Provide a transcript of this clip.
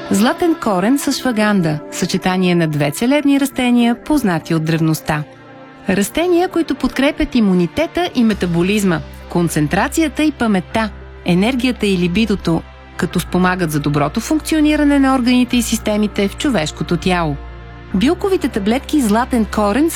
Златен корен с шваганда – съчетание на две целебни растения, познати от древността. Растения, които подкрепят имунитета и метаболизма, концентрацията и паметта, енергията и либидото, като спомагат за доброто функциониране на органите и системите в човешкото тяло. Билковите таблетки златен корен